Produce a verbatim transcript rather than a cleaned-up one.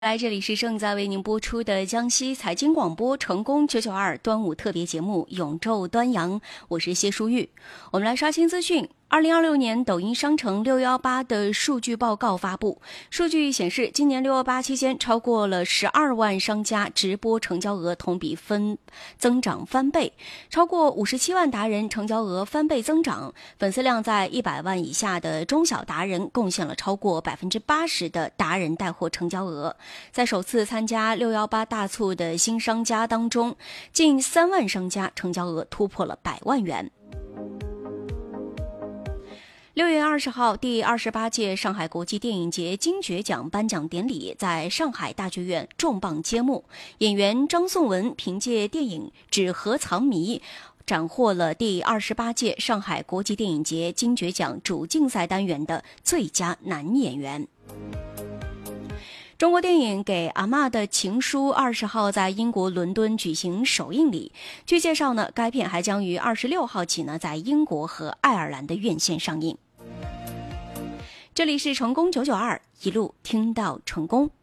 来，这里是正在为您播出的江西财经广播成功九九二端午特别节目《永昼端阳》，我是谢淑玉。我们来刷新资讯。二零二六年抖音商城六一八的数据报告发布，数据显示，今年六一八期间，超过了十二万商家直播成交额同比分增长翻倍，超过五十七万达人成交额翻倍增长，粉丝量在一百万以下的中小达人贡献了超过百分之八十的达人带货成交额。在首次参加六一八大促的新商家当中，近三万商家成交额突破了百万元。六月二十号，第二十八届上海国际电影节金爵奖颁奖典礼在上海大剧院重磅揭幕。演员张颂文凭借电影《纸盒藏谜》斩获了第二十八届上海国际电影节金爵奖主竞赛单元的最佳男演员。中国电影《给阿嬷的情书》二十号在英国伦敦举行首映礼。据介绍呢，该片还将于二十六号起呢在英国和爱尔兰的院线上映。这里是成功九九二，一路听到成功。